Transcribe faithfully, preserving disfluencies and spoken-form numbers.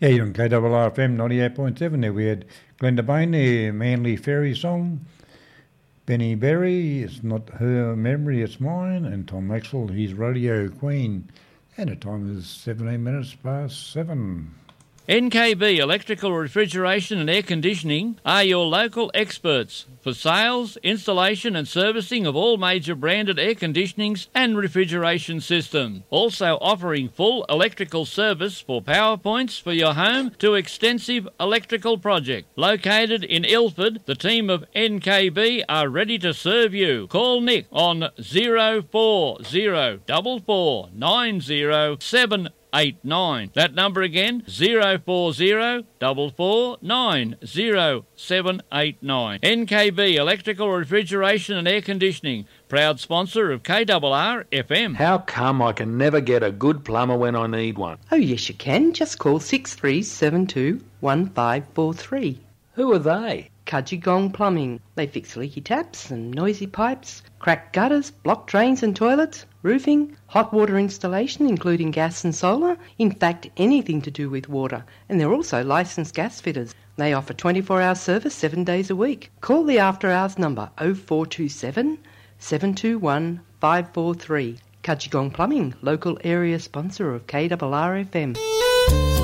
Yeah, you're on K R R F M ninety-eight point seven there. We had Glenda Bain there, Manly Fairy Song. Benny Berry, It's Not Her Memory, It's Mine. And Tom Maxwell, he's Rodeo Queen. And the time is seventeen minutes past seven. N K B Electrical, Refrigeration and Air Conditioning are your local experts for sales, installation and servicing of all major branded air conditionings and refrigeration systems. Also offering full electrical service for power points for your home to extensive electrical project. Located in Ilford, the team of N K B are ready to serve you. Call Nick on zero four zero four four nine zero seven eight nine. That number again, zero four zero four four nine zero seven eight nine. N K B Electrical, Refrigeration and Air Conditioning, proud sponsor of K R R F M. How come I can never get a good plumber when I need one? Oh, yes you can. Just call six three seven two one five four three. Who are they? Kajigong Plumbing. They fix leaky taps and noisy pipes, cracked gutters, blocked drains and toilets, roofing, hot water installation including gas and solar, in fact anything to do with water. And they're also licensed gas fitters. They offer twenty-four hour service seven days a week. Call the after hours number oh four two seven seven two one five four three. Kajigong Plumbing, local area sponsor of K R R F M.